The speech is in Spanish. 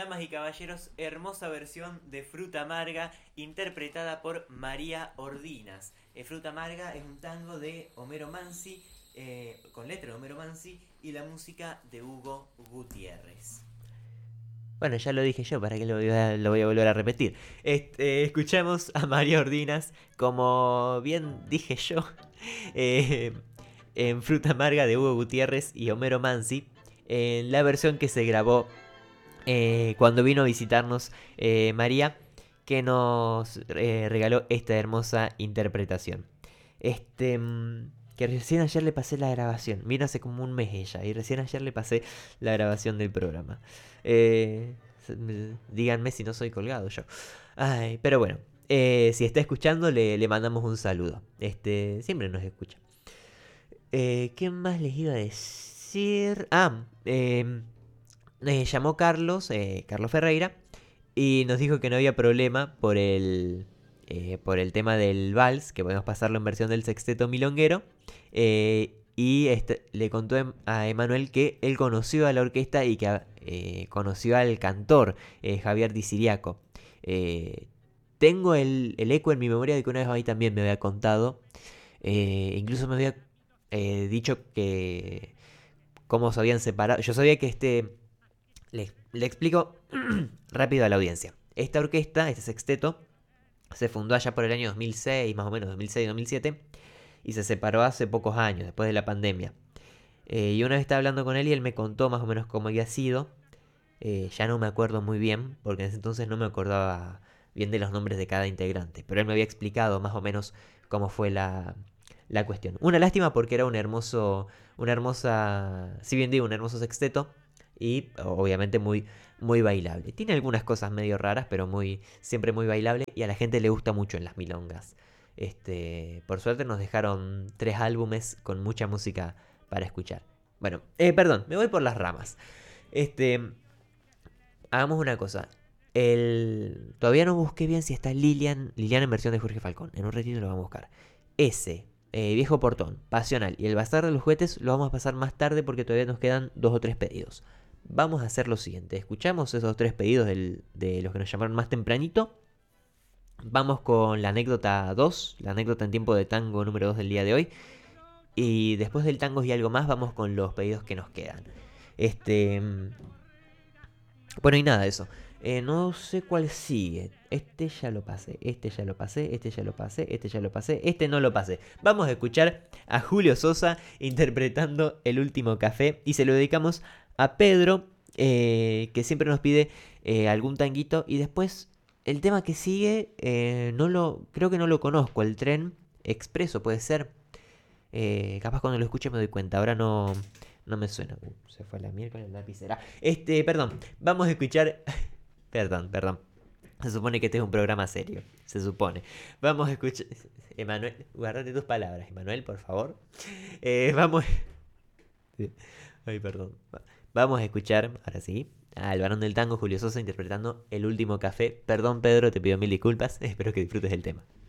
Damas y caballeros, hermosa versión de Fruta Amarga interpretada por María Ordinas. Fruta Amarga es un tango de Homero Mansi, con letra de Homero Mansi y la música de Hugo Gutiérrez. Bueno, ya lo dije yo, ¿para qué lo voy a volver a repetir? Escuchamos a María Ordinas, como bien dije yo, eh, en Fruta Amarga de Hugo Gutiérrez y Homero Mansi, en la versión que se grabó cuando vino a visitarnos María, que nos regaló esta hermosa interpretación. Que recién ayer le pasé la grabación. Vino hace como un mes ella y recién ayer le pasé la grabación del programa. Eh, Díganme si no soy colgado yo. Ay, pero bueno, si está escuchando le mandamos un saludo. Siempre nos escucha. ¿Qué más les iba a decir? Llamó Carlos Ferreira, y nos dijo que no había problema por el tema del vals, que podemos pasarlo en versión del sexteto milonguero. Y le contó a Emanuel que él conoció a la orquesta y que conoció al cantor Javier Di Siriaco. Tengo el eco en mi memoria de que una vez ahí también me había contado. Incluso me había dicho que cómo se habían separado. Yo sabía que le explico rápido a la audiencia. Esta orquesta, este sexteto, se fundó allá por el año 2006, más o menos 2006-2007, y se separó hace pocos años, después de la pandemia. Y una vez estaba hablando con él y él me contó más o menos cómo había sido. Ya no me acuerdo muy bien, porque en ese entonces no me acordaba bien de los nombres de cada integrante, pero él me había explicado más o menos cómo fue la cuestión. Una lástima porque era si bien digo, un hermoso sexteto, y obviamente muy, muy bailable. Tiene algunas cosas medio raras, pero siempre muy bailable, y a la gente le gusta mucho en las milongas. Por suerte nos dejaron 3 álbumes con mucha música para escuchar. Bueno, perdón, me voy por las ramas. Hagamos una cosa. Todavía no busqué bien si está Lilian en versión de Jorge Falcón. En un ratito lo vamos a buscar. Ese, Viejo Portón, Pasional y El Bazar de los Juguetes lo vamos a pasar más tarde porque todavía nos quedan 2 o 3 pedidos. Vamos a hacer lo siguiente. Escuchamos esos 3 pedidos de los que nos llamaron más tempranito. Vamos con la anécdota 2, la anécdota en tiempo de tango número 2 del día de hoy. Y después del tango y algo más, vamos con los pedidos que nos quedan. Bueno, y nada de eso. No sé cuál sigue. Este ya lo pasé, este ya lo pasé, este ya lo pasé, este ya lo pasé, este no lo pasé. Vamos a escuchar a Julio Sosa interpretando El Último Café. Y se lo dedicamos a Pedro, que siempre nos pide algún tanguito. Y después, el tema que sigue, creo que no lo conozco. El Tren Expreso, puede ser. Capaz cuando lo escuche me doy cuenta. Ahora no me suena. Se fue la miércoles la lapicera. Perdón. Vamos a escuchar. Perdón. Se supone que este es un programa serio. Se supone. Vamos a escuchar. Emanuel, guardate tus palabras. Emanuel, por favor. Vamos. Ay, perdón. Vamos a escuchar, ahora sí, al varón del tango Julio Sosa interpretando El Último Café. Perdón, Pedro, te pido mil disculpas. Espero que disfrutes del tema.